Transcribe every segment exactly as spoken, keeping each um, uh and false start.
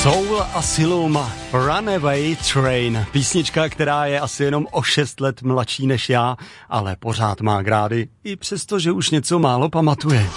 Soul Asylum, Runaway Train. Písnička, která je asi jenom o šest let mladší než já, ale pořád má grády, i přesto, že už něco málo pamatuje.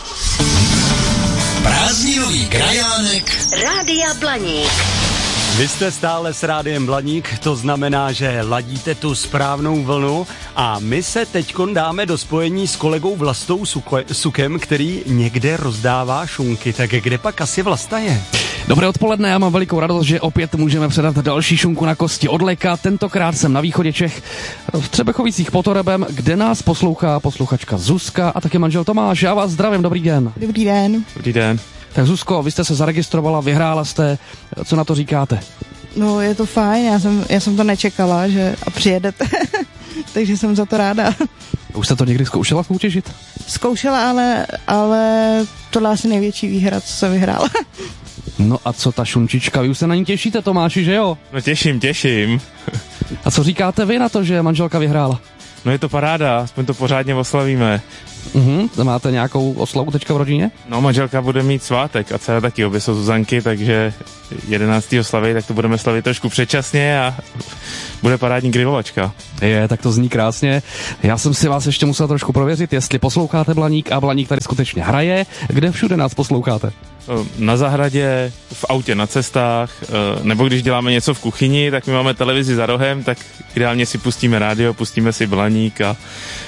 Prázdninový krajánek Rádia Blaník. Vy jste stále s Rádiem Blaník, to znamená, že ladíte tu správnou vlnu a my se teďkon dáme do spojení s kolegou Vlastou Sukem, který někde rozdává šunky. Tak kde pak asi Vlasta je? Dobré odpoledne, já mám velikou radost, že opět můžeme předat další šunku na kosti od Leka. Tentokrát jsem na východě Čech, v Třebechovicích pod Orebem, kde nás poslouchá posluchačka Zuzka a taky manžel Tomáš. Já vás zdravím, dobrý den. Dobrý den. Dobrý den. Tak Zuzko, vy jste se zaregistrovala, vyhrála jste, co na to říkáte? No je to fajn, já jsem, já jsem to nečekala, že a přijedete, takže jsem za to ráda. Už jste to někdy zkoušela soutěžit? Zkoušela, ale, ale tohle asi největší výhra, co jsem vyhrála. No a co ta šunčička, vy už se na ní těšíte, Tomáši, že jo? No těším, těším. A co říkáte vy na to, že manželka vyhrála? No je to paráda, aspoň to pořádně oslavíme. Mhm, máte nějakou oslavu teďka v rodině? No manželka bude mít svátek a dcera taky, obě jsou Zuzanky, takže jedenáctého slaví, tak to budeme slavit trošku předčasně a bude parádní grilovačka. Je, tak to zní krásně. Já jsem si vás ještě musel trošku prověřit, jestli posloucháte Blaník a Blaník tady skutečně hraje. Kde všude nás posloucháte? Na zahradě, v autě na cestách, nebo když děláme něco v kuchyni, tak my máme televizi za rohem, tak ideálně si pustíme rádio, pustíme si Blaník a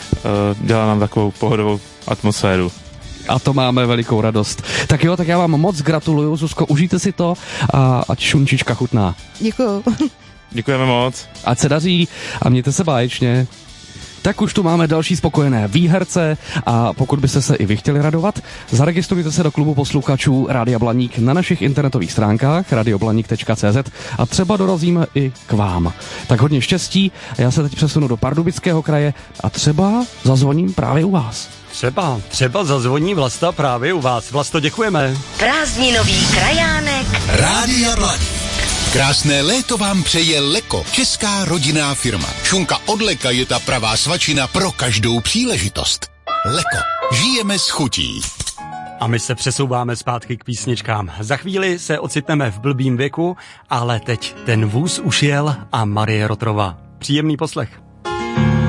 dělá nám takovou pohodovou atmosféru. A to máme velikou radost. Tak jo, tak já vám moc gratuluju, Zuzko, užijte si to a ať šunčička chutná. Děkuju. Děkujeme moc. Ať se daří a mějte se báječně. Tak už tu máme další spokojené výherce a pokud byste se i vy chtěli radovat, zaregistrujte se do klubu posluchačů Rádia Blaník na našich internetových stránkách radioblaník tečka cé zet a třeba dorazíme i k vám. Tak hodně štěstí a já se teď přesunu do Pardubického kraje a třeba zazvoním právě u vás. Třeba, třeba zazvoní Vlasta právě u vás. Vlasto, děkujeme. Prázdninový krajánek Rádia Blaník. Krásné léto vám přeje Leko, česká rodinná firma. Šunka od Leka je ta pravá svačina pro každou příležitost. Leko, žijeme s chutí. A my se přesouváme zpátky k písničkám. Za chvíli se ocitneme v blbým věku, ale teď ten vůz už jel a Marie Rotrová. Příjemný poslech.